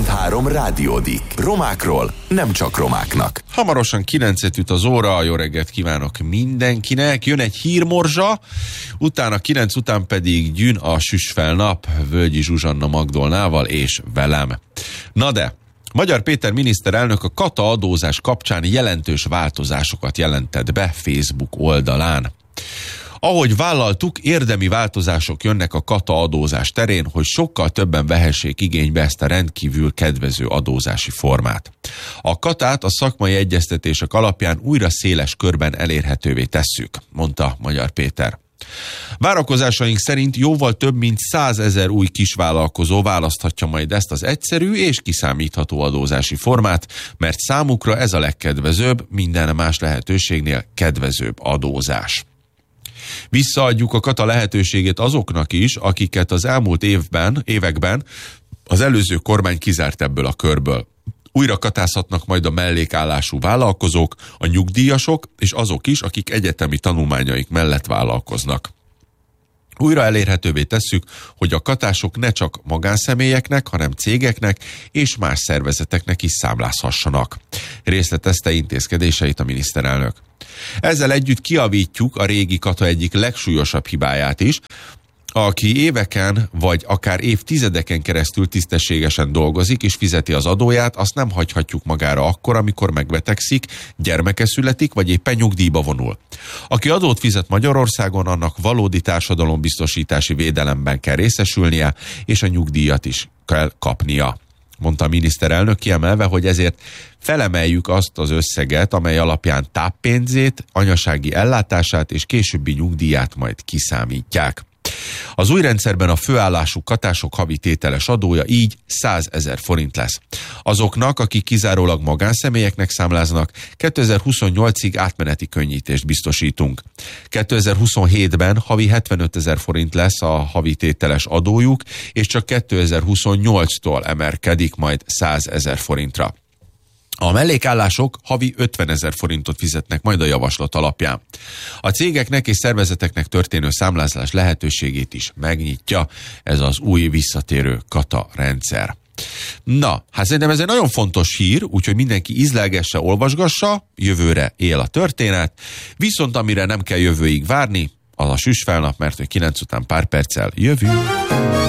90.3 Rádiódik. Romákról nem csak romáknak. Hamarosan 9-et üt az óra, jó reggelt kívánok mindenkinek. Jön egy hírmorzsa, utána 9 után pedig jön a süsfelnap Völgyi Zsuzsanna Magdolnával és velem. Na de, Magyar Péter miniszterelnök a kata adózás kapcsán jelentős változásokat jelentett be Facebook oldalán. Ahogy vállaltuk, érdemi változások jönnek a kata adózás terén, hogy sokkal többen vehessék igénybe ezt a rendkívül kedvező adózási formát. A katát a szakmai egyeztetések alapján újra széles körben elérhetővé tesszük, mondta Magyar Péter. Várakozásaink szerint jóval több mint 100 000 új kisvállalkozó választhatja majd ezt az egyszerű és kiszámítható adózási formát, mert számukra ez a legkedvezőbb, minden más lehetőségnél kedvezőbb adózás. Visszaadjuk a kata lehetőségét azoknak is, akiket az elmúlt években az előző kormány kizárt ebből a körből. Újra katázhatnak majd a mellékállású vállalkozók, a nyugdíjasok és azok is, akik egyetemi tanulmányaik mellett vállalkoznak. Újra elérhetővé tesszük, hogy a katások ne csak magánszemélyeknek, hanem cégeknek és más szervezeteknek is számlázhassanak. Részletezte intézkedéseit a miniszterelnök. Ezzel együtt kijavítjuk a régi kata egyik legsúlyosabb hibáját is. Aki éveken vagy akár évtizedeken keresztül tisztességesen dolgozik és fizeti az adóját, azt nem hagyhatjuk magára akkor, amikor megbetegszik, gyermeke születik, vagy éppen nyugdíjba vonul. Aki adót fizet Magyarországon, annak valódi társadalombiztosítási védelemben kell részesülnie, és a nyugdíjat is kell kapnia, mondta a miniszterelnök, kiemelve, hogy ezért felemeljük azt az összeget, amely alapján táppénzét, anyasági ellátását és későbbi nyugdíját majd kiszámítják. Az új rendszerben a főállású katások havi tételes adója így 100 000 forint lesz. Azoknak, akik kizárólag magánszemélyeknek számláznak, 2028-ig átmeneti könnyítést biztosítunk. 2027-ben havi 75 000 forint lesz a havi tételes adójuk, és csak 2028-tól emelkedik majd 100 000 forintra. A mellékállások havi 50 000 forintot fizetnek majd a javaslat alapján. A cégeknek és szervezeteknek történő számlázás lehetőségét is megnyitja ez az új visszatérő kata rendszer. Na, hát szerintem ez egy nagyon fontos hír, úgyhogy mindenki ízlelgesse, olvasgassa, jövőre él a történet, viszont amire nem kell jövőig várni, az a süsfelnap, mert hogy 9 után pár perccel jövünk.